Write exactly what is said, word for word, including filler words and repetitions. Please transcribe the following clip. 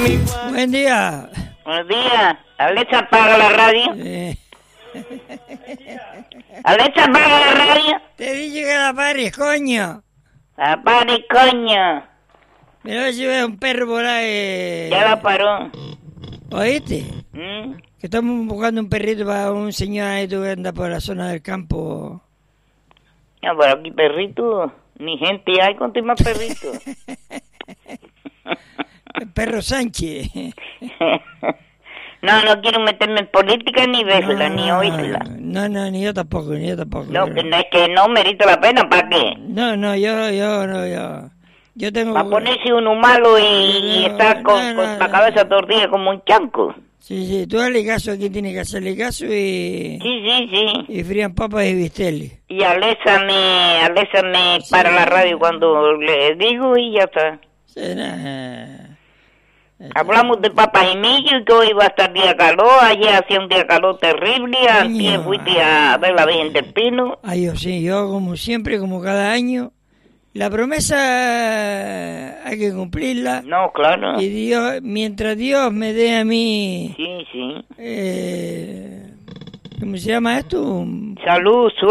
Buen día. Buenos días. Alexa, apaga la radio. Eh, Alexa, apaga la radio. te dije que la pares, coño. Apaga, coño. Me voy a llevar un perro por ahí. Ya la paró. ¿Oíste? ¿Mm? Que estamos buscando un perrito para un señor ahí que anda por la zona del campo. Ya, pero aquí perrito, ni gente hay con más perritos. El perro Sánchez. No, no quiero meterme en política ni verla, no, ni oírla. No, no, ni yo tampoco, ni yo tampoco. No, que no es que no merita la pena, ¿para qué? No, no, yo, yo, no, yo. Yo tengo... Para ponerse uno malo y, y no, estar con, no, con no, la no. cabeza tordida como un chanco. Sí, sí, tú dale caso a quien tiene que hacerle caso y... Sí, sí, sí. Y frían papas y bisteles. Y Alexa me, Alexa me para la radio cuando le digo y ya está. Sí, nah. Hablamos de papas y millo y que hoy va a estar día calor, ayer hacía un día calor terrible, antes fuiste a ver la Virgen del Pino. Ay, yo sí, yo como siempre, como cada año, la promesa hay que cumplirla. No, claro. Y Dios, mientras Dios me dé a mí, Sí, sí. eh, ¿cómo se llama esto? Salud,